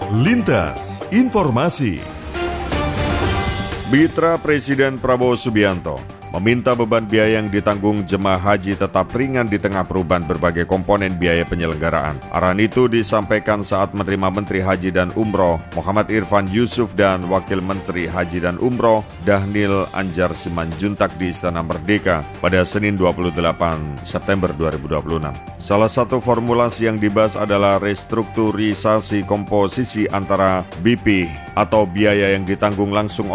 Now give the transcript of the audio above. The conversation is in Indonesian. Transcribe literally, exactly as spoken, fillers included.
Lintas Informasi. Mitra Presiden Prabowo Subianto meminta beban biaya yang ditanggung jemaah haji tetap ringan di tengah perubahan berbagai komponen biaya penyelenggaraan. Arahan itu disampaikan saat menerima Menteri Haji dan Umroh Muhammad Irfan Yusuf dan Wakil Menteri Haji dan Umroh Dhanil Anjar Simanjuntak di Istana Merdeka pada Senin dua puluh delapan September dua ribu dua puluh enam. Salah satu formulasi yang dibahas adalah restrukturisasi komposisi antara B P atau biaya yang ditanggung langsung